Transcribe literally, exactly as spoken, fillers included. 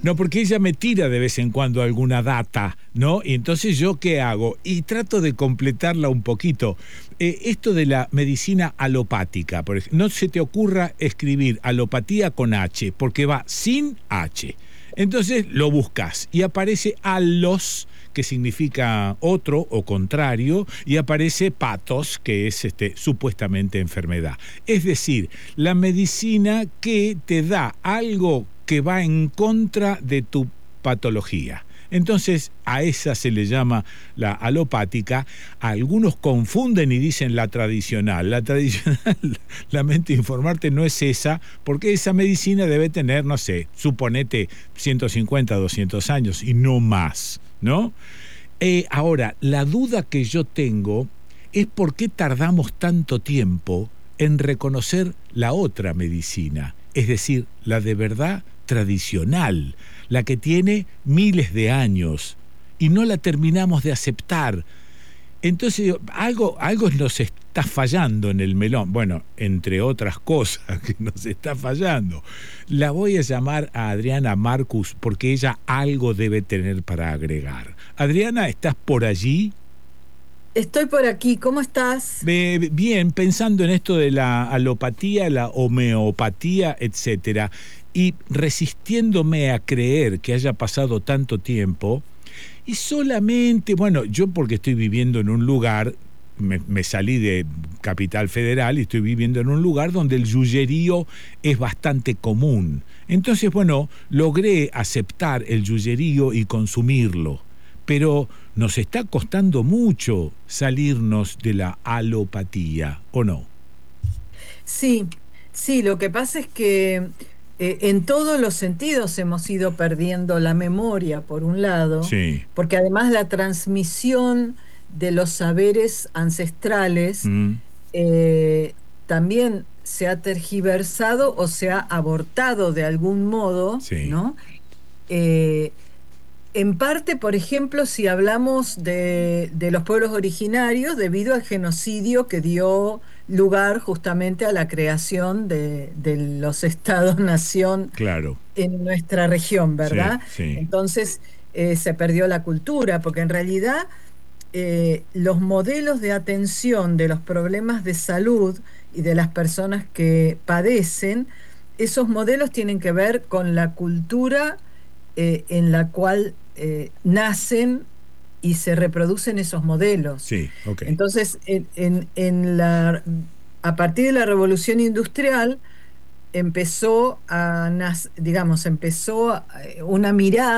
No, porque ella me tira de vez en cuando alguna data, ¿no? Y entonces yo, ¿qué hago? Y trato de completarla un poquito. Eh, esto de la medicina alopática, por ejemplo, no se te ocurra escribir alopatía con H, porque va sin H. Entonces lo buscas y aparece alos, que significa otro o contrario, y aparece patos, que es este, supuestamente enfermedad. Es decir, la medicina que te da algo que va en contra de tu patología. Entonces, a esa se le llama la alopática. Algunos confunden y dicen la tradicional. La tradicional, lamento informarte, no es esa, porque esa medicina debe tener, no sé, suponete ciento cincuenta, doscientos años y no más, ¿no? Eh, ahora, la duda que yo tengo es por qué tardamos tanto tiempo en reconocer la otra medicina, es decir, la de verdad tradicional, la que tiene miles de años, y no la terminamos de aceptar. Entonces, algo, algo nos está fallando en el melón. Bueno, entre otras cosas que nos está fallando. La voy a llamar a Adriana Marcus porque ella algo debe tener para agregar. Adriana, ¿estás por allí? Estoy por aquí, ¿cómo estás? Eh, bien, pensando en esto de la alopatía, la homeopatía, etcétera, y resistiéndome a creer que haya pasado tanto tiempo. Y solamente, bueno, yo porque estoy viviendo en un lugar, me, me salí de Capital Federal y estoy viviendo en un lugar donde el yuyerío es bastante común. Entonces, bueno, logré aceptar el yuyerío y consumirlo. Pero nos está costando mucho salirnos de la alopatía, ¿o no? Sí, sí, lo que pasa es que eh, en todos los sentidos hemos ido perdiendo la memoria, por un lado, Sí. porque además la transmisión de los saberes ancestrales Mm, eh, también se ha tergiversado o se ha abortado de algún modo, sí. ¿no? Eh, En parte, por ejemplo, si hablamos de, de los pueblos originarios, debido al genocidio que dio lugar justamente a la creación de, de los estados-nación Claro. en nuestra región, Sí, ¿verdad? sí. Entonces eh, se perdió la cultura, porque en realidad eh, los modelos de atención de los problemas de salud y de las personas que padecen, esos modelos tienen que ver con la cultura eh, en la cual eh, nacen y se reproducen esos modelos. Sí, ok. Entonces, en, en, en la, a partir de la revolución industrial, empezó a, digamos, empezó una mirada